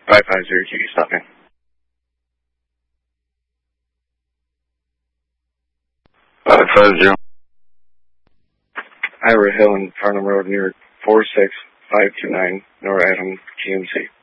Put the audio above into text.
550 QE, stop in. Ira Hill and Farnham Road, New York, 46529, North Adam, GMC.